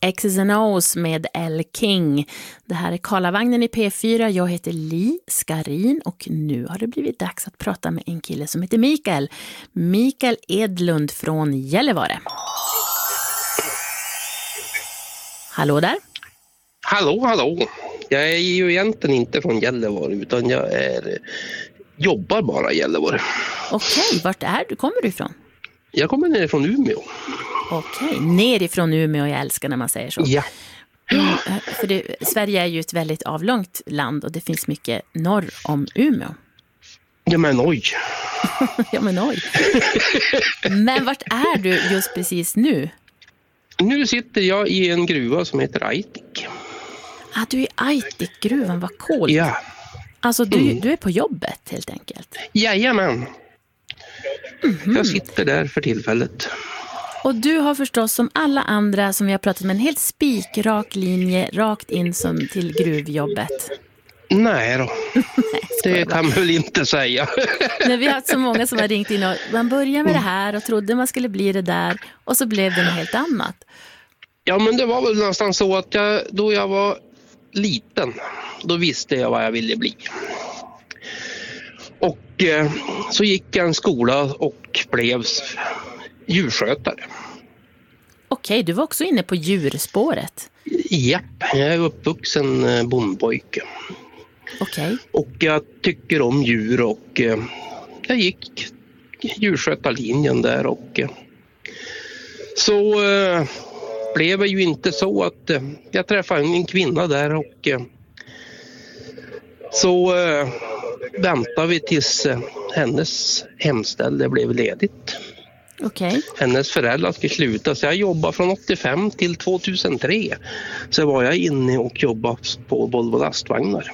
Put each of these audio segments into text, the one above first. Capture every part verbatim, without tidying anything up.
X's and O's med Elle King. Det här är Karlavagnen i P fyra. Jag heter Li Skarin och nu har det blivit dags att prata med en kille som heter Mikael. Mikael Edlund från Gällivare. Hallå där. Hallå, hallå. Jag är ju egentligen inte från Gällivare utan jag är, jobbar bara i Gällivare. Okej, vart är du? Kommer du ifrån? Jag kommer ner från Umeå. Okej, nerifrån Umeå, jag älskar när man säger så. Ja. Mm, för det, Sverige är ju ett väldigt avlångt land och det finns mycket norr om Umeå. Ja men oj. ja men oj. Men vart är du just precis nu? Nu sitter jag i en gruva som heter Aitik. Ah, du är i Aitik-gruvan, vad coolt. Ja. Alltså du, Mm. du är på jobbet helt enkelt. Jajamän. Mm-hmm. Jag sitter där för tillfället. Och du har förstås som alla andra som vi har pratat med en helt spikrak linje rakt in som till gruvjobbet. Nej då. Nej, det kan man väl inte säga. Nej, vi har haft så många som har ringt in och man började med det här och trodde man skulle bli det där och så blev det något helt annat. Ja men det var väl nästan så att jag, då jag var liten, då visste jag vad jag ville bli. Och eh, så gick jag en skola och blev djurskötare. Okej, du var också inne på djurspåret. Japp, jag är uppvuxen eh, bondpojke. Okej. Och jag tycker om djur och eh, jag gick djurskötarlinjen där och eh, så eh, blev det ju inte så att eh, jag träffade en kvinna där och eh, så eh, väntade vi tills eh, hennes hemställe blev ledigt. Okej. Hennes föräldrar skulle sluta så jag jobbade från åttiofem till tvåtusentre. Så var jag inne och jobbade på Volvo lastvagnar.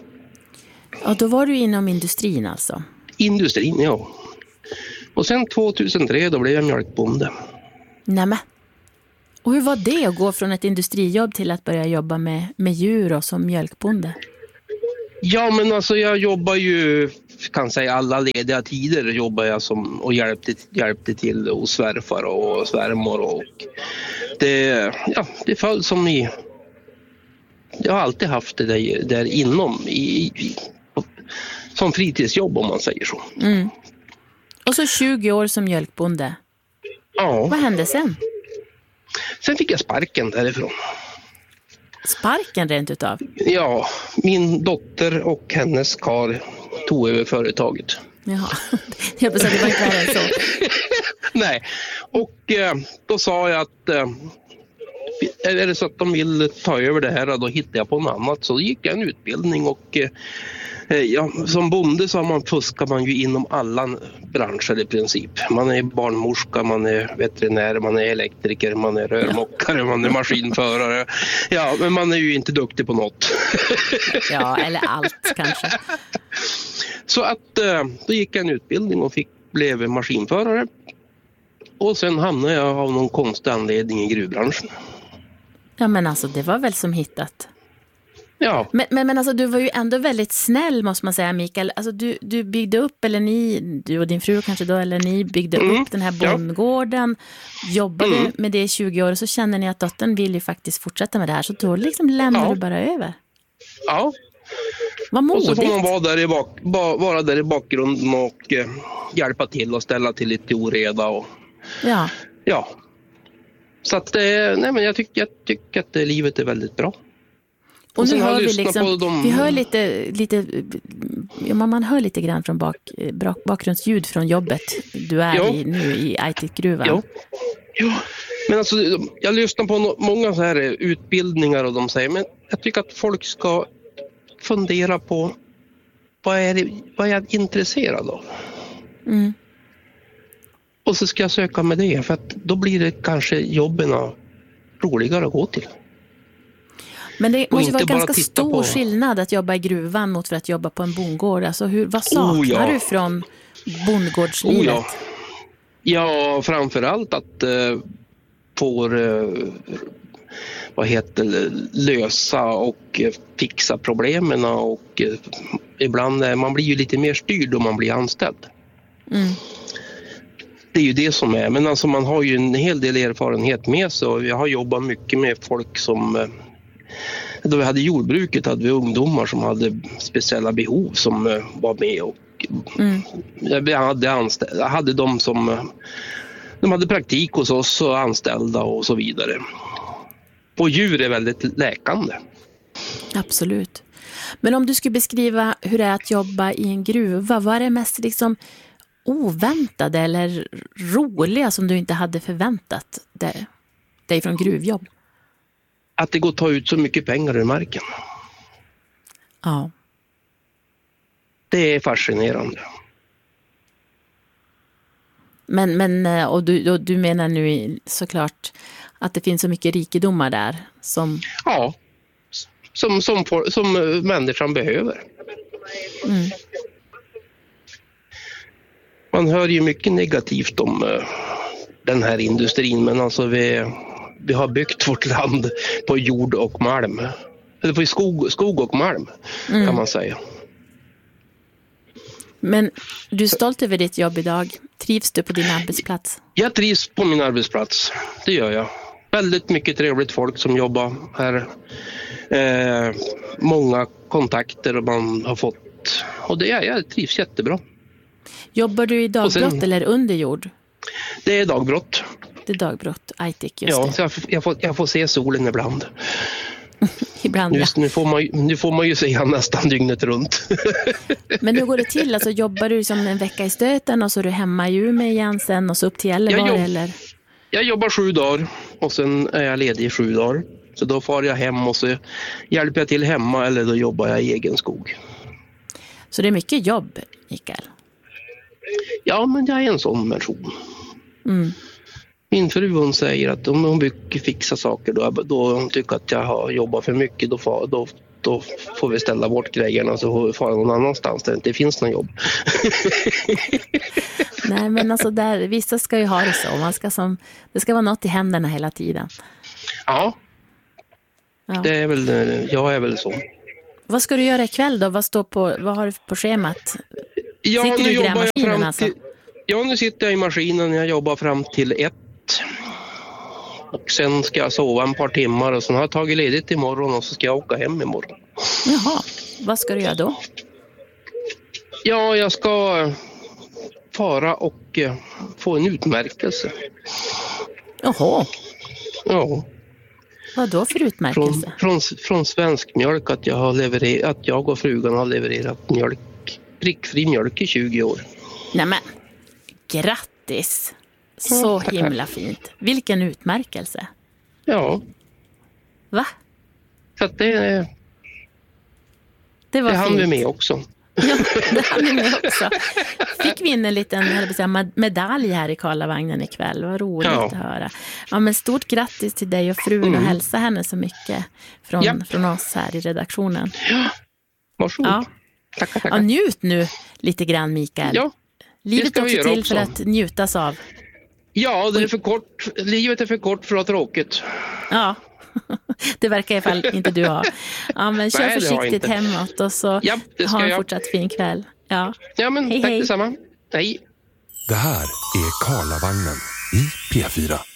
Ja, då var du inom industrin alltså? Industrin, ja. Och sen tvåtusentre då blev jag mjölkbonde. Nämen. Och hur var det att gå från ett industrijobb till att börja jobba med, med djur och som mjölkbonde? Ja men alltså jag jobbar ju, kan säga alla lediga tider jobbar jag som och hjälpte, hjälpte till hos svärfar och svärmor och det, ja, det föll som i, jag har alltid haft det där, där inom i, i, som fritidsjobb om man säger så. Mm. Och så tjugo år som mjölkbonde. Ja. Vad hände sen? Sen fick jag sparken därifrån. Sparken rent utav? Ja, min dotter och hennes karl tog över företaget. Jaha, jag bestämde det var inte värre än så. Nej, och eh, då sa jag att eh, är det så att de vill ta över det här då hittar jag på något annat. Så gick jag en utbildning och eh, ja, som bonde så har man, fuskar man ju inom alla branscher i princip. Man är barnmorska, man är veterinär, man är elektriker, man är rörmokare, ja. Man är maskinförare. Ja, men man är ju inte duktig på något. Ja, eller allt kanske. Så att eh, då gick jag en utbildning och fick, blev maskinförare. Och sen hamnade jag av någon konstig anledning i gruvbranschen. Ja men alltså det var väl som hittat. Ja. Men, men, men alltså du var ju ändå väldigt snäll måste man säga Mikael. Alltså du, du byggde upp, eller ni, du och din fru kanske då, eller ni byggde mm. upp den här bondgården. Jobbade mm. med det i tjugo år och så känner ni att dottern vill ju faktiskt fortsätta med det här. Så då liksom lämnar ja. du bara över. Ja. Vad modigt. Och så får man vara där i, bak, ba, vara där i bakgrunden och eh, hjälpa till och ställa till lite oreda. Och, ja. Ja. Så att, eh, nej men jag tycker, jag tycker att eh, livet är väldigt bra. Och, och nu hör vi liksom, de... vi hör lite, lite ja, man hör lite grann från bak, bakgrundsljud från jobbet. Du är i, nu i Aitik-gruvan. Ja. Ja, men alltså jag lyssnar på no- många så här utbildningar och de säger, men jag tycker att folk ska fundera på vad är, det, vad är jag intresserad av? Mm. Och så ska jag söka med det, för att då blir det kanske jobben roligare att gå till. Men det måste vara ganska stor på... skillnad att jobba i gruvan mot för att jobba på en bondgård. Alltså hur, vad saknar oh, ja. du från bondgårdslivet? Oh, ja. ja, framförallt att uh, får uh, vad heter det, lösa och uh, fixa problemen och uh, ibland uh, man blir ju lite mer styrd om man blir anställd. Mm. det är ju det som är. Men alltså man har ju en hel del erfarenhet med sig. Och jag har jobbat mycket med folk som... Då vi hade jordbruket hade vi ungdomar som hade speciella behov som var med. Och mm. jag, hade anställ- jag hade de som... De hade praktik hos oss och anställda och så vidare. Och djur är väldigt läkande. Absolut. Men om du skulle beskriva hur det är att jobba i en gruva, vad är det mest liksom oväntade eller roliga som du inte hade förväntat dig, dig från gruvjobb? Att det går att ta ut så mycket pengar ur marken. Ja. Det är fascinerande. Men, men och du, och du menar nu såklart att det finns så mycket rikedomar där som... Ja, som, som, som människan behöver. Mm. Man hör ju mycket negativt om uh, den här industrin, men alltså vi, vi har byggt vårt land på jord och malm. Eller på skog, skog och malm mm. kan man säga. Men du är stolt över ditt jobb idag. Trivs du på din arbetsplats? Jag trivs på min arbetsplats, det gör jag. Väldigt mycket trevligt folk som jobbar här. Eh, många kontakter man har fått. Och det är, jag trivs jättebra. Jobbar du i dagbrott sen, eller under jord? Det är dagbrott. Det är dagbrott, Aitik, just ja, det. Så jag, jag, får, jag får se solen ibland. Ibland, Just, ja. nu, får man, nu får man ju se han nästan dygnet runt. Men hur går det till? Alltså, jobbar du som en vecka i stöten och så är du hemma i Umeå igen sen och så upp till Gällivare? Jag, jobb, eller? jag jobbar sju dagar och sen är jag ledig i sju dagar. Så då far jag hem och så hjälper jag till hemma eller då jobbar jag i egen skog. Så det är mycket jobb, Mikael? Ja, men jag är en sån person. Mm. Min fru hon säger att om hon mycket fixar saker då, då hon tycker att jag har jobbat för mycket då får, då, då får vi ställa bort grejerna så får vi fara någon annanstans där det inte finns någon jobb. Nej, men alltså där, vissa ska ju ha det så. Man ska som, det ska vara något i händerna hela tiden. Ja, ja. Det är väl, jag är väl så. Vad ska du göra ikväll då? Vad, står på, vad har du på schemat? Ja, sitter nu du i jobbar jag fram alltså? till, ja, nu sitter jag i maskinen. Jag jobbar fram till ett. Och sen ska jag sova en par timmar och sen har jag tagit ledigt imorgon och så ska jag åka hem imorgon. Jaha, vad ska du göra då? Ja, jag ska fara och få en utmärkelse. Jaha. Ja. Vad då för utmärkelse? Från, från, från Svensk Mjölk att jag, har levererat, att jag och frugan har levererat mjölk, prickfri mjölk i tjugo år. Nämen, grattis! Så ja, himla fint. Vilken utmärkelse. Ja. Va? Så att det, det var det hann vi fint. med också. Ja, det hann vi med också. Fick vi in en liten säga, medalj här i Karlavagnen ikväll. Vad roligt ja. att höra. Ja, men stort grattis till dig och frun mm. och hälsa henne så mycket från, ja. från oss här i redaktionen. Ja, varsågod. Ja. Tackar, tackar. Ja, njut nu lite grann, Mikael. Ja, livet är också till också. för att njutas av. Ja, det är för kort. Livet är för kort för att ha tråkigt. Ja, det verkar i alla fall inte du ha. Ja, men kör Nej, försiktigt hemåt och så ja, ha en jag. fortsatt fin kväll. Ja, ja men hej, tack hej. detsamma. Hej. Det här är Karlavagnen i P fyra.